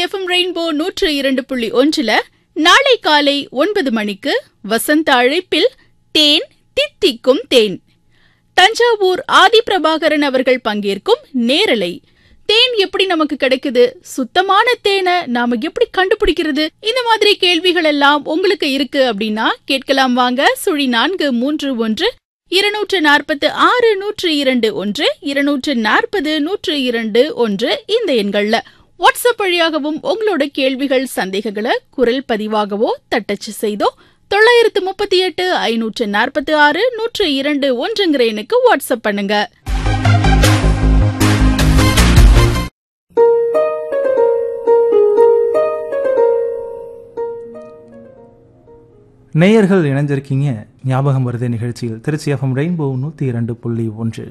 FM rainbow 102.1 நாளை காலை 9 மணிக்கு வசந்த அழைப்பில் தேன் தித்திக்கும் தேன். தஞ்சாவூர் ஆதி பிரபாகரன் அவர்கள் பங்கேற்கும் நேரலை. தேன் எப்படி நமக்கு கிடைக்குது, சுத்தமான தேனை நாம எப்படி கண்டுபிடிக்கிறது, இந்த மாதிரி கேள்விகள் எல்லாம் உங்களுக்கு இருக்கு அப்படின்னா கேட்கலாம் வாங்க. 431 246 102 240 102 இந்த எண்கள்ல வாட்ஸ்அப் வழியாகவும் உங்களோட கேள்விகள் சந்தேகங்களை குரல் பதிவாகவோ தட்டச்சு செய்தோ 938 546 102 எண்ணுக்கு வாட்ஸ்அப் பண்ணுங்க. நேயர்கள் இணைஞ்சிருக்கீங்க ஞாபகம் வருது நிகழ்ச்சியில். Trichy FM rainbow 102.1.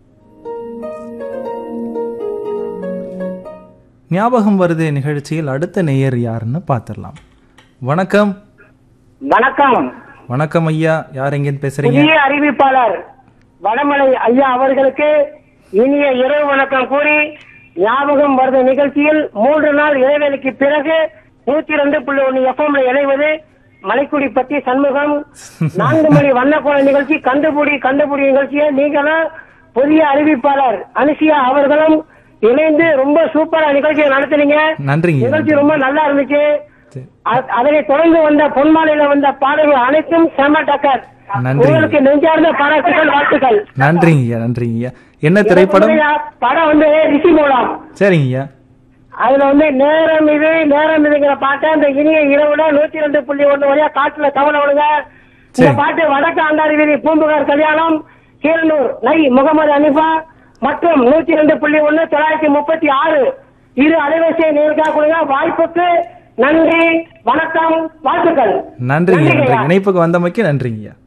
ஞாபகம் வருது நிகழ்ச்சியில் அடுத்த நேயர் யாருன்னு பார்த்துடலாம். வணக்கம். வணக்கம். வணக்கம் ஐயா, யார் எங்கேன்னு பேசுறீங்க? புதிய அறிவிப்பாளர் வடமலை ஐயா அவர்களுக்கு இனிய இரவு வணக்கம் கூறி, ஞாபகம் வருது நிகழ்ச்சியில் 3 நாள் இடைவெளிக்கு பிறகு 102.1 எஃப்எம்ல இணைவது மலைக்குடி பத்தி சண்முகம். 4 மணி வண்ணக்கோள நிகழ்ச்சி கண்டுபிடி நிகழ்ச்சியை நீங்களும் புதிய அறிவிப்பாளர் அனுசியா அவர்களும் இணைந்து ரொம்ப சூப்பரா நிகழ்ச்சியை நடத்துனீங்க. நன்றிங்க. நிகழ்ச்சி ரொம்ப நல்லா இருந்துச்சு. அதனை தொடர்ந்து வந்த பொன்மாலையில வந்த பாடல்கள் அனைத்தும் செம டக்கர். உங்களுக்கு நெஞ்சார்ந்த பாராட்டுகள், வாழ்த்துக்கள். நன்றிங்க. என்ன திரைப்படம்? படம் வந்து ரிஷி மூலம். சரிங்கய்யா. அதுல வந்து நேரம் இதுங்கிற பாட்டை அந்த இனிய இரவுல 102.1 வழியா காட்டுல தவணை விடுங்க. இந்த பாட்டு வடக்கு ஆண்டாரி வீதி பூம்புகார் கல்யாணம் கீழனூர் நை முகமது அனிஃபா மற்றும் 102.1 936 இரு அலைவரிசை நேர்காண கொடுங்க. வாய்ப்புக்கு நன்றி, வணக்கம், வாழ்த்துக்கள். நன்றிங்க. இணைப்புக்கு வந்தமைக்கு நன்றிங்கய்யா.